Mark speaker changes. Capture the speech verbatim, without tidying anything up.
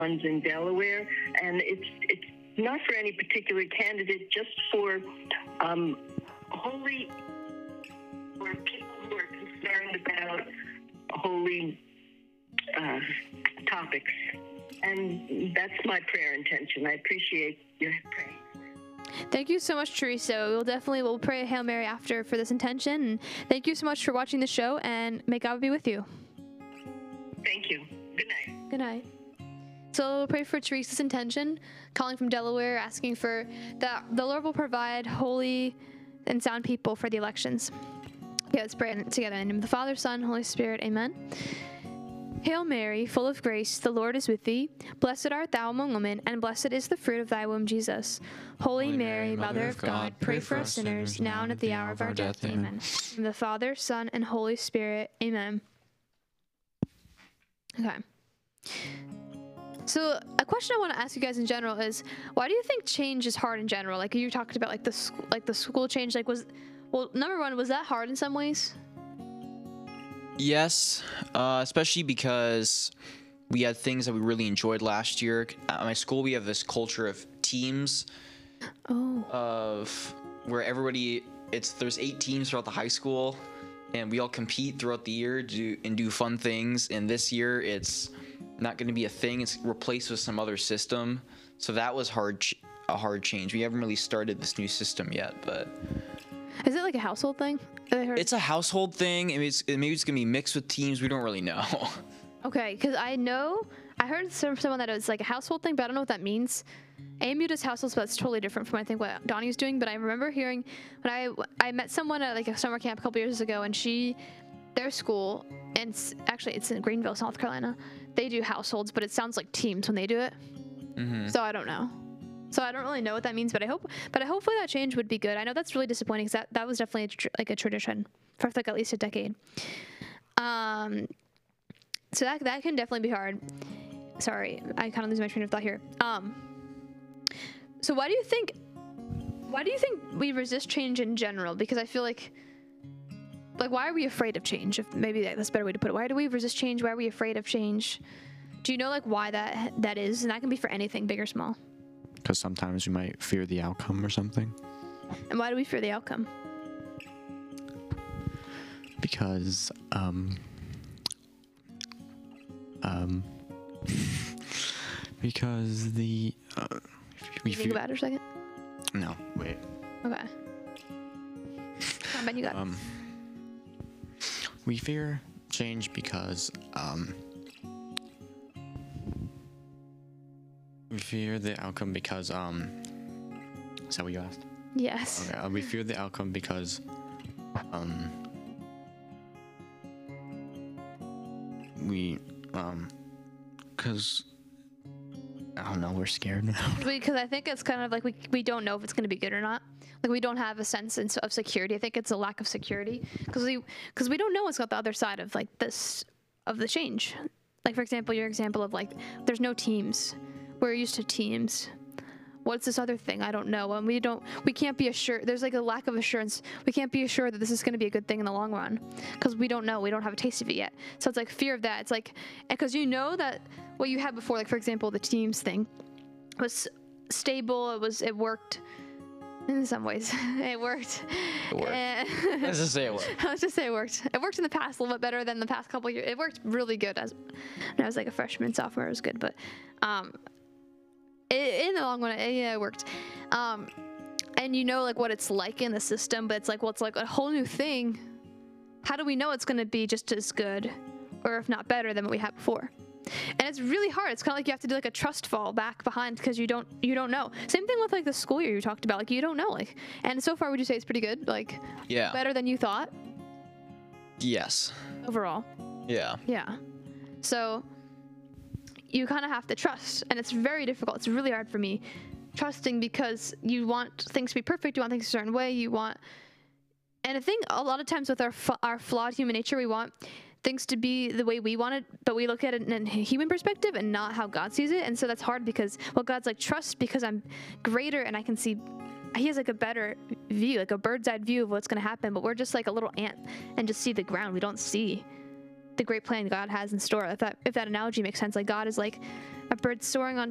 Speaker 1: ones in Delaware, and it's it's not for any particular candidate, just for um, holy, for people who are concerned about holy uh, topics. And that's my prayer intention. I appreciate your praying.
Speaker 2: Thank you so much, Teresa. We'll definitely we'll pray a Hail Mary after for this intention. And thank you so much for watching the show, and may God be with you.
Speaker 1: Thank you. Good night.
Speaker 2: Good night. So we'll pray for Teresa's intention, calling from Delaware, asking for that the Lord will provide holy and sound people for the elections. Okay, let's pray together. In the name of the Father, Son, Holy Spirit. Amen. Hail Mary, full of grace, the Lord is with thee. Blessed art thou among women, and blessed is the fruit of thy womb, Jesus. Holy, Holy Mary, Mary, Mother of God, God pray for us sinners, now and at the hour of our death. Amen. Amen. In the Father, Son, and Holy Spirit. Amen. Okay. So a question I want to ask you guys in general is, why do you think change is hard in general? Like you talked about, like the sc- like the school change. Like was, well, number one, was that hard in some ways?
Speaker 3: Yes, uh, especially because we had things that we really enjoyed last year. At my school, we have this culture of teams.
Speaker 2: Oh.
Speaker 3: Of where everybody, it's there's eight teams throughout the high school, and we all compete throughout the year do, and do fun things. And this year, it's not going to be a thing. It's replaced with some other system. So that was hard, ch- a hard change. We haven't really started this new system yet, but.
Speaker 2: Is it like a household thing?
Speaker 3: It's a household thing. I mean, it's, maybe it's gonna be mixed with teams. We don't really know.
Speaker 2: Okay, because I know I heard from someone that it's like a household thing, but I don't know what that means. A M U does households, but it's totally different from I think what Donnie's doing. But I remember hearing when I I met someone at like a summer camp a couple years ago, and she, their school, and it's, actually it's in Greenville, South Carolina. They do households, but it sounds like teams when they do it.
Speaker 3: Mm-hmm.
Speaker 2: So I don't know. So I don't really know what that means, but I hope, but I hopefully that change would be good. I know that's really disappointing because that, that was definitely a tr- like a tradition for like at least a decade. Um, so that that can definitely be hard. Sorry, I kind of lose my train of thought here. Um, so why do you think, why do you think we resist change in general? Because I feel like, like why are we afraid of change? If maybe that's a better way to put it. Why do we resist change? Why are we afraid of change? Do you know like why that that is? And that can be for anything, big or small.
Speaker 4: Because sometimes we might fear the outcome or something.
Speaker 2: And why do we fear the outcome?
Speaker 4: Because, um, um, because the, uh, we
Speaker 2: Think
Speaker 4: fear.
Speaker 2: about it for a second.
Speaker 4: No, wait.
Speaker 2: Okay. How about you got?
Speaker 4: Um, we fear change because, um, we fear the outcome because, um, is that what you asked?
Speaker 2: Yes.
Speaker 4: Okay, uh, we fear the outcome because, um, we, um, because, I don't know, we're scared now.
Speaker 2: Because I think it's kind of like we we don't know if it's going to be good or not. Like we don't have a sense of security. I think it's a lack of security because we because we don't know what's got the other side of like this of the change. Like for example, your example of like there's no teams. We're used to teams. What's this other thing? I don't know. And we don't, we can't be assured. There's like a lack of assurance. We can't be assured that this is going to be a good thing in the long run because we don't know. We don't have a taste of it yet. So it's like fear of that. It's like, because you know that what you had before, like for example, the teams thing was stable. It was, it worked in some ways. It worked.
Speaker 3: It worked.
Speaker 2: And
Speaker 3: Let's just say it worked.
Speaker 2: Let's just say it worked. It worked in the past a little bit better than the past couple of years. It worked really good as when I was like a freshman, sophomore. It was good, but um, it, in the long run, it, yeah, it worked. Um, and you know like what it's like in the system, but it's like, well, it's like a whole new thing. How do we know it's going to be just as good, or if not better than what we had before? And it's really hard. It's kind of like you have to do like a trust fall back behind because you don't you don't know. Same thing with like the school year you talked about. Like you don't know. Like, and so far, would you say it's pretty good? Like,
Speaker 3: Yeah.
Speaker 2: better than you thought
Speaker 3: Yes.
Speaker 2: overall?
Speaker 3: Yeah.
Speaker 2: Yeah. So you kind of have to trust, and it's very difficult. It's really hard for me trusting because you want things to be perfect. You want things a certain way. You want, and I think a lot of times with our our flawed human nature, we want things to be the way we want it, but we look at it in a human perspective and not how God sees it. And so that's hard because, well, God's like, trust because I'm greater and I can see, he has like a better view, like a bird's eye view of what's going to happen. But we're just like a little ant and just see the ground. We don't see the great plan God has in store. If that, if that analogy makes sense, like God is like A bird soaring on